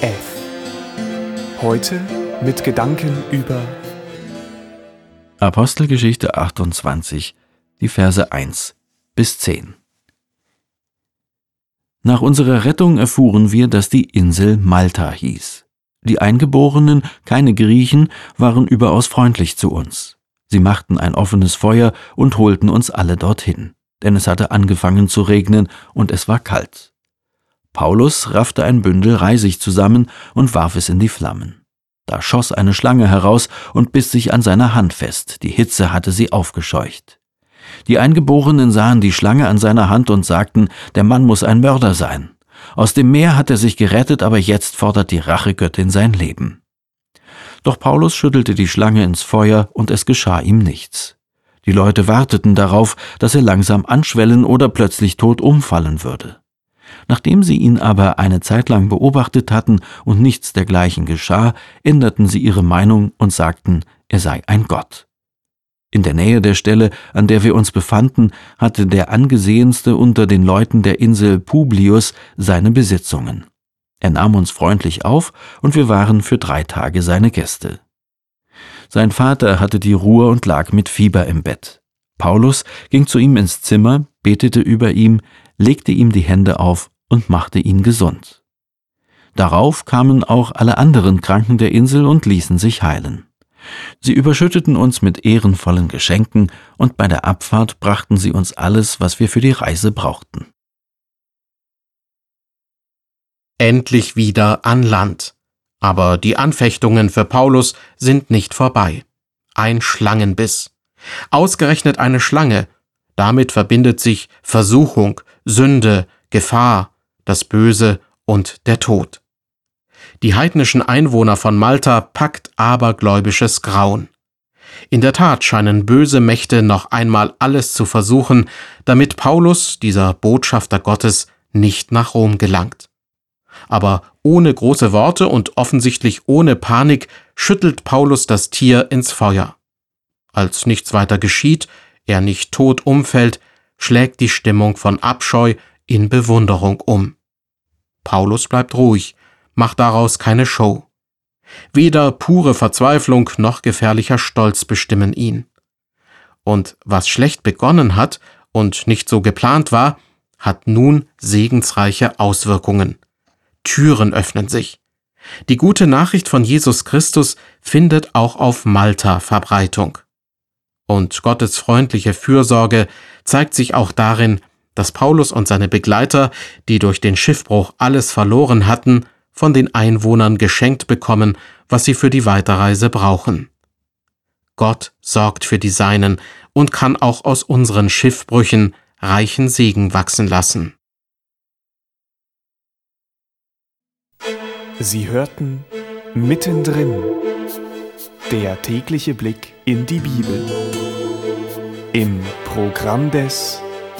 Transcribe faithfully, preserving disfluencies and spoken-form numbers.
F. Heute mit Gedanken über Apostelgeschichte achtundzwanzig, die Verse eins bis zehn. Nach unserer Rettung erfuhren wir, dass die Insel Malta hieß. Die Eingeborenen, keine Griechen, waren überaus freundlich zu uns. Sie machten ein offenes Feuer und holten uns alle dorthin, denn es hatte angefangen zu regnen und es war kalt. Paulus raffte ein Bündel Reisig zusammen und warf es in die Flammen. Da schoss eine Schlange heraus und biss sich an seiner Hand fest, die Hitze hatte sie aufgescheucht. Die Eingeborenen sahen die Schlange an seiner Hand und sagten, der Mann muss ein Mörder sein. Aus dem Meer hat er sich gerettet, aber jetzt fordert die Rachegöttin sein Leben. Doch Paulus schüttelte die Schlange ins Feuer und es geschah ihm nichts. Die Leute warteten darauf, dass er langsam anschwellen oder plötzlich tot umfallen würde. Nachdem sie ihn aber eine Zeit lang beobachtet hatten und nichts dergleichen geschah, änderten sie ihre Meinung und sagten, er sei ein Gott. In der Nähe der Stelle, an der wir uns befanden, hatte der angesehenste unter den Leuten der Insel Publius seine Besitzungen. Er nahm uns freundlich auf und wir waren für drei Tage seine Gäste. Sein Vater hatte die Ruhr und lag mit Fieber im Bett. Paulus ging zu ihm ins Zimmer, betete über ihm, legte ihm die Hände auf und machte ihn gesund. Darauf kamen auch alle anderen Kranken der Insel und ließen sich heilen. Sie überschütteten uns mit ehrenvollen Geschenken und bei der Abfahrt brachten sie uns alles, was wir für die Reise brauchten. Endlich wieder an Land. Aber die Anfechtungen für Paulus sind nicht vorbei. Ein Schlangenbiss. Ausgerechnet eine Schlange. Damit verbindet sich Versuchung, Sünde, Gefahr, das Böse und der Tod. Die heidnischen Einwohner von Malta packt abergläubisches Grauen. In der Tat scheinen böse Mächte noch einmal alles zu versuchen, damit Paulus, dieser Botschafter Gottes, nicht nach Rom gelangt. Aber ohne große Worte und offensichtlich ohne Panik schüttelt Paulus das Tier ins Feuer. Als nichts weiter geschieht, er nicht tot umfällt, schlägt die Stimmung von Abscheu in Bewunderung um. Paulus bleibt ruhig, macht daraus keine Show. Weder pure Verzweiflung noch gefährlicher Stolz bestimmen ihn. Und was schlecht begonnen hat und nicht so geplant war, hat nun segensreiche Auswirkungen. Türen öffnen sich. Die gute Nachricht von Jesus Christus findet auch auf Malta Verbreitung. Und Gottes freundliche Fürsorge zeigt sich auch darin, dass Paulus und seine Begleiter, die durch den Schiffbruch alles verloren hatten, von den Einwohnern geschenkt bekommen, was sie für die Weiterreise brauchen. Gott sorgt für die Seinen und kann auch aus unseren Schiffbrüchen reichen Segen wachsen lassen. Sie hörten Mittendrin, der tägliche Blick in die Bibel. Im Programm des